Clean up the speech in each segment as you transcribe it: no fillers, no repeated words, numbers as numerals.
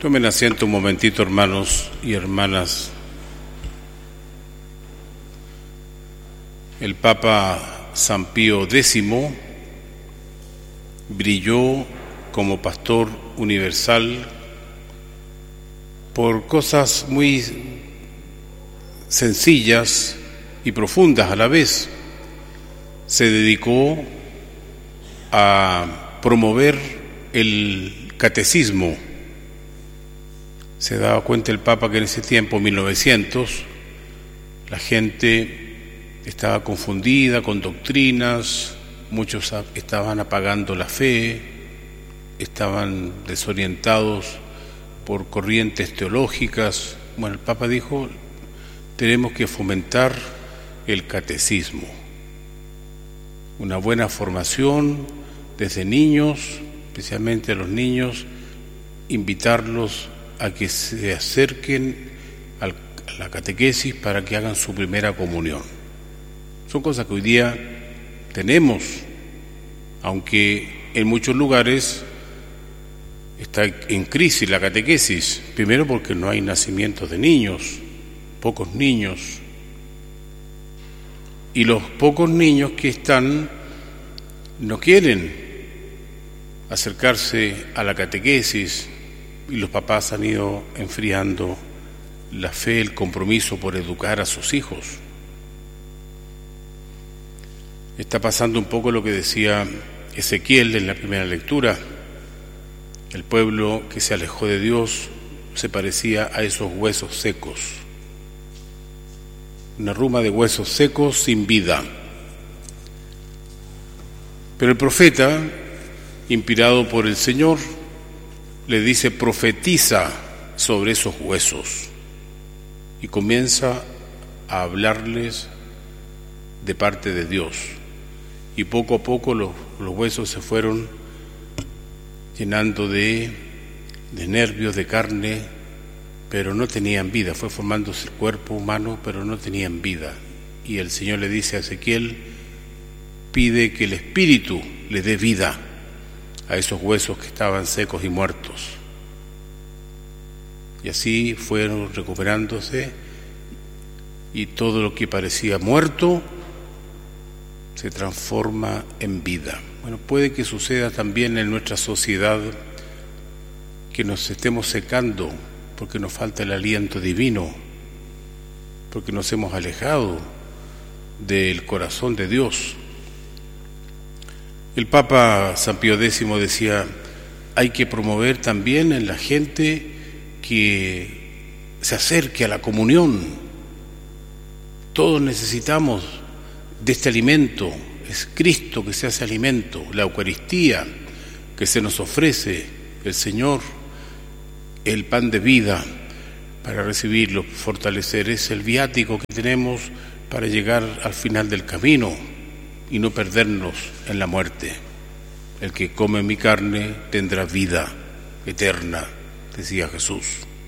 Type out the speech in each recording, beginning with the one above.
Tomen asiento un momentito, hermanos y hermanas. El Papa San Pío X brilló como pastor universal por cosas muy sencillas y profundas a la vez. Se dedicó a promover el catecismo. Se daba cuenta el Papa que en ese tiempo, 1900, la gente estaba confundida con doctrinas, muchos estaban apagando la fe, estaban desorientados por corrientes teológicas. Bueno, el Papa dijo, tenemos que fomentar el catecismo, una buena formación desde niños, especialmente a los niños, invitarlos a que se acerquen a la catequesis para que hagan su primera comunión. Son cosas que hoy día tenemos, aunque en muchos lugares está en crisis la catequesis, primero porque no hay nacimientos de niños, pocos niños, y los pocos niños que están no quieren acercarse a la catequesis, y los papás han ido enfriando la fe, el compromiso por educar a sus hijos. Está pasando un poco lo que decía Ezequiel en la primera lectura. El pueblo que se alejó de Dios se parecía a esos huesos secos, una ruma de huesos secos sin vida. Pero el profeta, inspirado por el Señor, le dice, profetiza sobre esos huesos, y comienza a hablarles de parte de Dios, y poco a poco los huesos se fueron llenando de nervios, de carne, pero no tenían vida. Fue formándose el cuerpo humano, pero no tenían vida. Y el Señor le dice a Ezequiel, pide que el Espíritu le dé vida a esos huesos que estaban secos y muertos. Y así fueron recuperándose, y todo lo que parecía muerto se transforma en vida. Bueno, puede que suceda también en nuestra sociedad, que nos estemos secando porque nos falta el aliento divino, porque nos hemos alejado del corazón de Dios. El Papa San Pío X decía, hay que promover también en la gente que se acerque a la comunión. Todos necesitamos de este alimento, es Cristo que se hace alimento, la Eucaristía que se nos ofrece, el Señor, el pan de vida para recibirlo, fortalecer, es el viático que tenemos para llegar al final del camino y no perdernos en la muerte. El que come mi carne tendrá vida eterna, decía Jesús.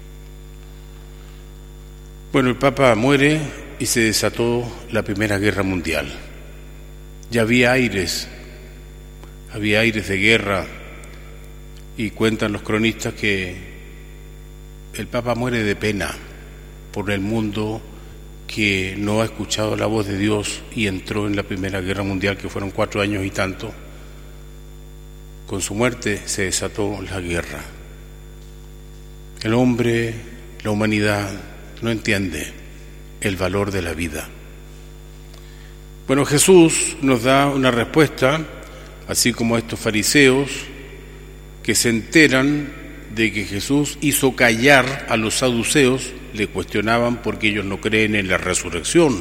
Bueno, el Papa muere y se desató la Primera Guerra Mundial. Ya había aires de guerra, y cuentan los cronistas que el Papa muere de pena por el mundo que no ha escuchado la voz de Dios y entró en la Primera Guerra Mundial, que fueron 4 años y tanto. Con su muerte se desató la guerra. El hombre, la humanidad, no entiende el valor de la vida. Bueno, Jesús nos da una respuesta, así como estos fariseos que se enteran de que Jesús hizo callar a los saduceos, le cuestionaban porque ellos no creen en la resurrección.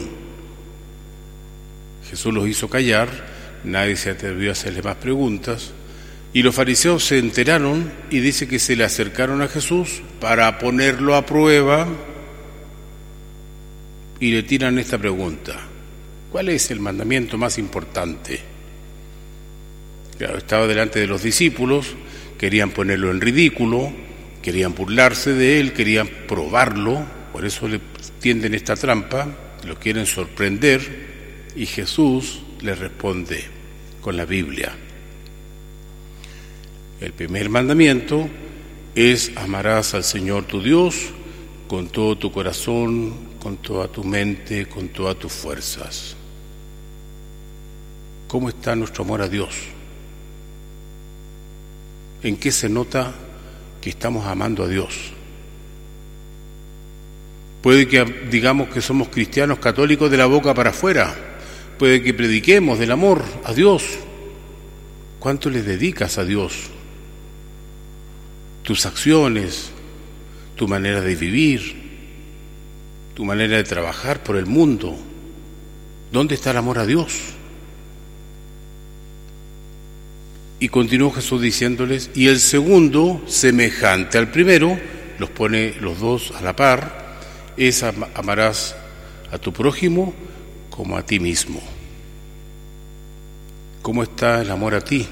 Jesús los hizo callar, nadie se atrevió a hacerle más preguntas, y los fariseos se enteraron y dice que se le acercaron a Jesús para ponerlo a prueba y le tiran esta pregunta: ¿cuál es el mandamiento más importante? Claro, estaba delante de los discípulos, querían ponerlo en ridículo, querían burlarse de él, querían probarlo, por eso le tienden esta trampa, lo quieren sorprender, y Jesús les responde con la Biblia. El primer mandamiento es: amarás al Señor tu Dios con todo tu corazón, con toda tu mente, con todas tus fuerzas. ¿Cómo está nuestro amor a Dios? ¿En qué se nota que estamos amando a Dios? Puede que digamos que somos cristianos católicos de la boca para afuera, puede que prediquemos del amor a Dios. ¿Cuánto le dedicas a Dios? Tus acciones, tu manera de vivir, tu manera de trabajar por el mundo. ¿Dónde está el amor a Dios? Y continuó Jesús diciéndoles: y el segundo, semejante al primero, los pone los dos a la par, es: amarás a tu prójimo como a ti mismo. ¿Cómo está el amor a ti?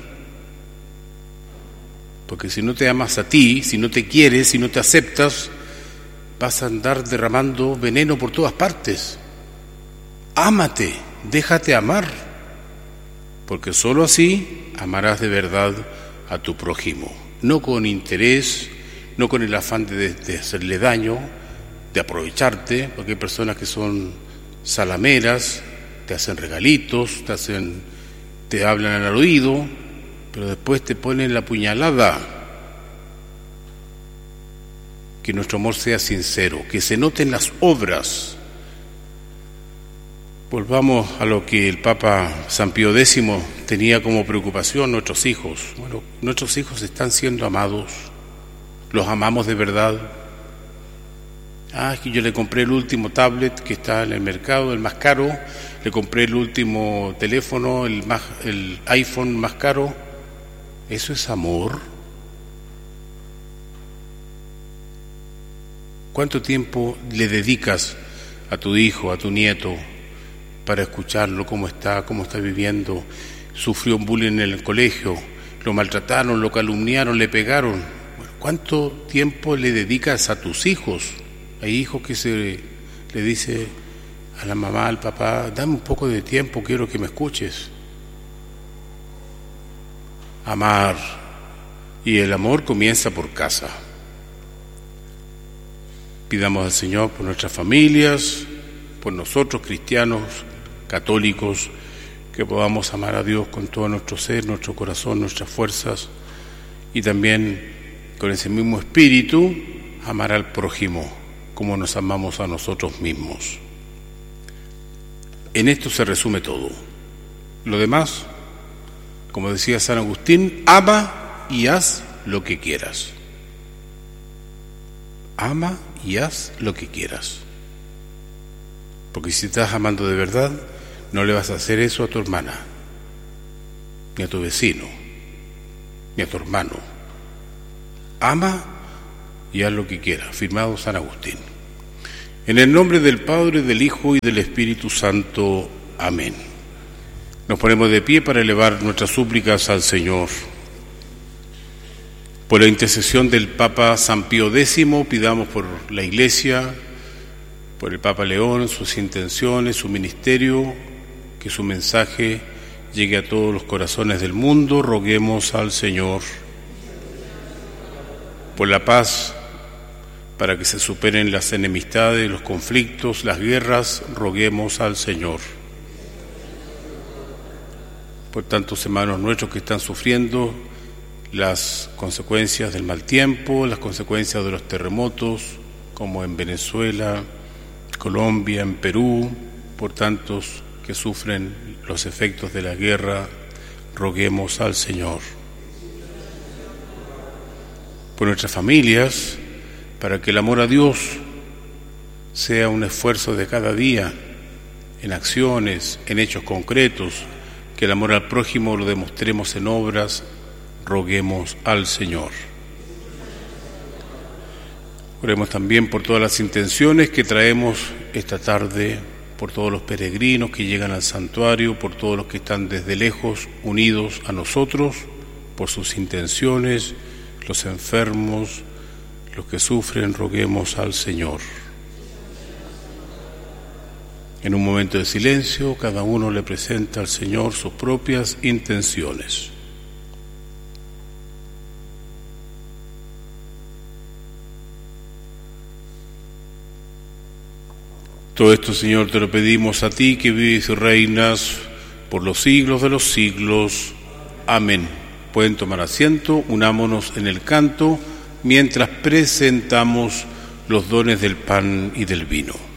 Porque si no te amas a ti, si no te quieres, si no te aceptas, vas a andar derramando veneno por todas partes. Ámate, déjate amar, porque sólo así amarás de verdad a tu prójimo, no con interés, no con el afán de hacerle daño, de aprovecharte, porque hay personas que son salameras, te hacen regalitos, te hablan al oído, pero después te ponen la puñalada. Que nuestro amor sea sincero, que se noten las obras. Volvamos a lo que el Papa San Pío X tenía como preocupación: nuestros hijos. Bueno, nuestros hijos están siendo amados, los amamos de verdad. Es que yo le compré el último tablet que está en el mercado, el más caro, le compré el último teléfono, el iPhone más caro. ¿Eso es amor? ¿Cuánto tiempo le dedicas a tu hijo, a tu nieto, para escucharlo, cómo está viviendo? Sufrió un bullying en el colegio, lo maltrataron, lo calumniaron, le pegaron. ¿Cuánto tiempo le dedicas a tus hijos? Hay hijos que le dice a la mamá, al papá: dame un poco de tiempo, quiero que me escuches. Amar. Y el amor comienza por casa. Pidamos al Señor por nuestras familias, por nosotros cristianos, católicos, que podamos amar a Dios con todo nuestro ser, nuestro corazón, nuestras fuerzas, y también con ese mismo espíritu amar al prójimo como nos amamos a nosotros mismos. En esto se resume todo. Lo demás, como decía San Agustín, ama y haz lo que quieras. Ama y haz lo que quieras. Porque si estás amando de verdad, no le vas a hacer eso a tu hermana, ni a tu vecino, ni a tu hermano. Ama y haz lo que quieras. Firmado San Agustín. En el nombre del Padre, del Hijo y del Espíritu Santo. Amén. Nos ponemos de pie para elevar nuestras súplicas al Señor. Por la intercesión del Papa San Pío X, pidamos por la Iglesia, por el Papa León, sus intenciones, su ministerio, que su mensaje llegue a todos los corazones del mundo. Roguemos al Señor. Por la paz, para que se superen las enemistades, los conflictos, las guerras, roguemos al Señor. Por tantos hermanos nuestros que están sufriendo las consecuencias del mal tiempo, las consecuencias de los terremotos, como en Venezuela, Colombia, en Perú, por tantos que sufren los efectos de la guerra, roguemos al Señor. Por nuestras familias, para que el amor a Dios sea un esfuerzo de cada día, en acciones, en hechos concretos, que el amor al prójimo lo demostremos en obras, roguemos al Señor. Oremos también por todas las intenciones que traemos esta tarde, por todos los peregrinos que llegan al santuario, por todos los que están desde lejos unidos a nosotros, por sus intenciones, los enfermos, los que sufren, roguemos al Señor. En un momento de silencio, cada uno le presenta al Señor sus propias intenciones. Todo esto, Señor, te lo pedimos a ti, que vives y reinas por los siglos de los siglos. Amén. Pueden tomar asiento, unámonos en el canto, mientras presentamos los dones del pan y del vino.